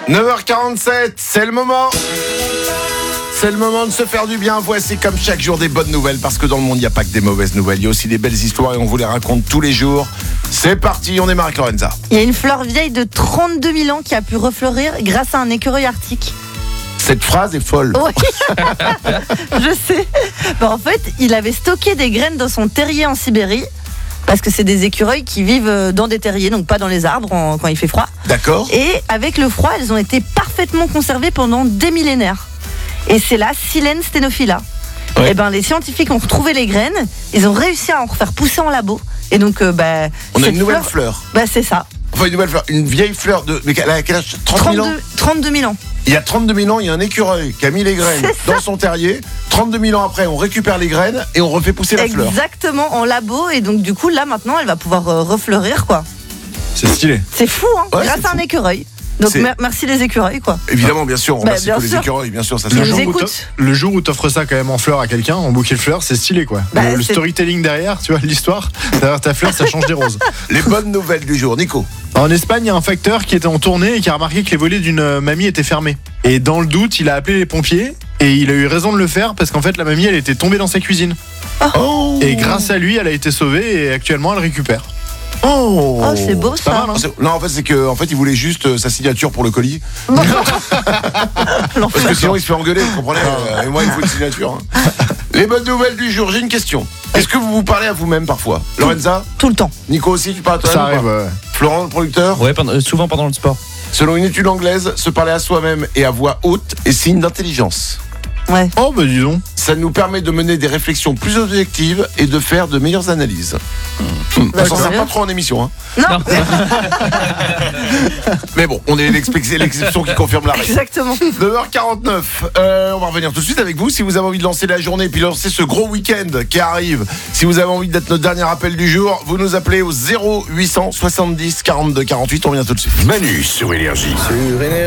9h47, c'est le moment. C'est le moment de se faire du bien. Voici comme chaque jour des bonnes nouvelles, parce que dans le monde il n'y a pas que des mauvaises nouvelles, il y a aussi des belles histoires et on vous les raconte tous les jours. C'est parti, on démarre avec Lorenza. Il y a une fleur vieille de 32 000 ans qui a pu refleurir grâce à un écureuil arctique. Cette phrase est folle. Oui, je sais. En fait, il avait stocké des graines dans son terrier en Sibérie. Parce que c'est des écureuils qui vivent dans des terriers, donc pas dans les arbres quand il fait froid. D'accord. Et avec le froid, elles ont été parfaitement conservées pendant des millénaires. Et c'est la Silene stenophila. Ouais. Et les scientifiques ont retrouvé les graines, ils ont réussi à en refaire pousser en labo. Et donc, on a une nouvelle fleur. C'est ça. Enfin, une nouvelle fleur, une vieille fleur de. Mais elle a quel âge ? 30 000 ans. 32 000 ans. Il y a 32 000 ans, il y a un écureuil qui a mis les graines dans son terrier. 32 000 ans après, on récupère les graines et on refait pousser la fleur. Exactement, en labo. Et donc, du coup, là, maintenant, elle va pouvoir refleurir, quoi. C'est stylé. C'est fou, hein, Ouais, grâce c'est à un fou. écureuil. Donc, merci les écureuils, quoi. Évidemment, bien sûr, on remercie bien tous les sûr. écureuils, bien sûr, ça Ils c'est nous un jour. écoutent. Le jour où t'offres ça quand même en fleurs à quelqu'un, en bouquet de fleurs, c'est stylé quoi. Le C'est- storytelling derrière, tu vois, l'histoire, derrière ta fleur, ça change des roses. Les bonnes nouvelles du jour, Nico. En Espagne, il y a un facteur qui était en tournée et qui a remarqué que les volets d'une mamie étaient fermés. Et dans le doute, il a appelé les pompiers et il a eu raison de le faire parce qu'en fait, la mamie, elle était tombée dans sa cuisine. Oh, Et grâce à lui, elle a été sauvée et actuellement, elle récupère. Oh, Oh, c'est beau, ça. Pas mal, hein. Non, en fait, c'est que il voulait juste sa signature pour le colis. Parce que sinon, il se fait engueuler, vous comprenez. Et moi, il faut une signature. Hein. Les bonnes nouvelles du jour, j'ai une question. Est-ce que vous vous parlez à vous-même parfois ? Lorenza ? Tout le temps. Nico aussi, tu parles à toi-même Ça ou arrive, pas ouais. Florent, le producteur ? Ouais, souvent pendant le sport. Selon une étude anglaise, se parler à soi-même et à voix haute est signe d'intelligence. Ouais. Oh, bah dis donc. Ça nous permet de mener des réflexions plus objectives et de faire de meilleures analyses. On s'en sert pas trop en émission, hein. Non, Mais bon, on est l'exception qui confirme la règle. exactement. 9h49, on va revenir tout de suite avec vous. Si vous avez envie de lancer la journée puis lancer ce gros week-end qui arrive, si vous avez envie d'être notre dernier appel du jour, vous nous appelez au 0870 42 48. On revient tout de suite. Manu sur Énergie.